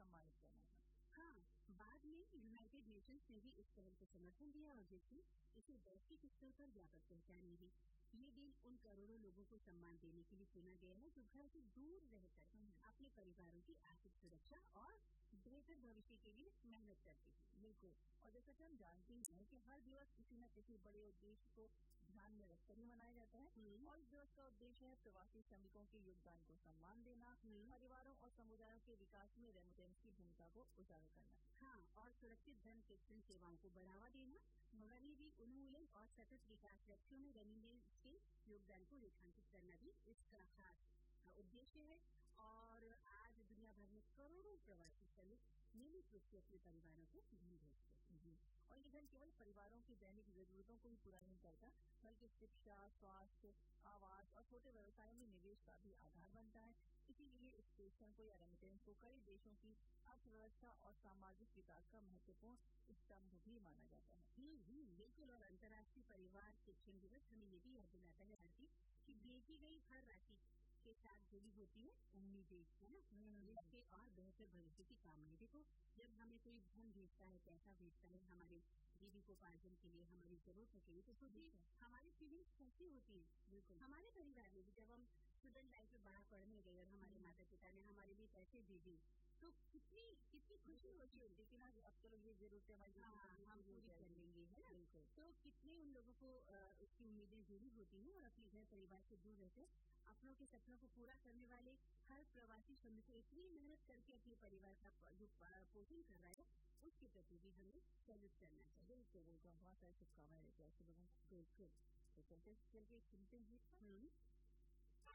सम्मानित करना था। हाँ, बाद में यूनाइटेड नेशंस ने भी इस पहल को समर्थन दिया और जिससे इसे वैश्विक स्तर पर व्यापक पहचान मिली। ये दिन उन करोड़ों लोगों को सम्मान देने के लिए चुना गया है जो घर से दूर रहकर अपने परिवारों की आर्थिक सुरक्षा और बेहतर भविष्य के लिए मेहनत करते हैं। बिल्कुल, और जैसा कि हम जानते हैं कि हर दिवस किसी न किसी बड़े उद्देश्य को ध्यान में रखकर ही मनाया जाता है और इस दिवस का उद्देश्य है प्रवासी श्रमिकों के योगदान को सम्मान देना, परिवारों और समुदायों के विकास में रेमिटेंस की भूमिका को उजागर करना। हाँ, और सुरक्षित धन प्रेषण सेवाओं को बढ़ावा देना, गरीबी उन्मूलन और सतत विकास लक्ष्यों में रेमिटेंस के योगदान को रेखांकित करना भी इसका खास उद्देश्य है। और आज दुनिया भर में करोड़ों प्रवासी श्रमिक नियमित रूप से अपने परिवारों को धन भेजते हैं। और ये धन केवल परिवारों की दैनिक जरूरतों को ही पूरा नहीं करता, बल्कि शिक्षा, स्वास्थ्य, आवास और छोटे व्यवसायों में निवेश का भी आधार बनता है। इसीलिए इस पेंशन को या रेमिटेंस को कई देशों की अर्थव्यवस्था और सामाजिक विकास का महत्वपूर्ण स्तंभ भी माना जाता है। बिल्कुल, और अंतर्राष्ट्रीय परिवार शिक्षण दिवस हमें ये भी याद दिलाता है आरती कि भेजी गई हर राशि के साथ जुड़ी होती है उम्मीदें, है ना, जिसके और बेहतर भविष्य की कामना। देखो, जब हमें कोई धन भेजता है, पैसा भेजता है हमारे जीविकोपार्जन के लिए, हमारी जरूरतों के लिए, तो सोचिए हमारी फीलिंग्स कैसी होती है। बिल्कुल, हमारे परिवार में भी जब हम स्टूडेंट लाइफ में बाहर पढ़ने गए और हमारे माता पिता ने हमारे लिए पैसे भेजे तो कितनी खुशी होती है। लेकिन अब चलो ये जरूरतें हमारी हम पूरी कर लेंगे, है ना। बिल्कुल, तो कितने उन लोगों को उसकी उम्मीदें जुड़ी होती हैं और अपने घर परिवार से दूर रहकर अपनों के सपनों को पूरा करने वाले हर प्रवासी श्रमिक को इतनी मेहनत करके अपने परिवार का जो पोषण कर रहा है उसके प्रति भी हमें सैल्यूट करना चाहिए। बिल्कुल, बहुत सारी शुभकामनाएं देते हैं ऐसे लोगों को। बिल्कुल, तो चलते चलते सुनते हैं।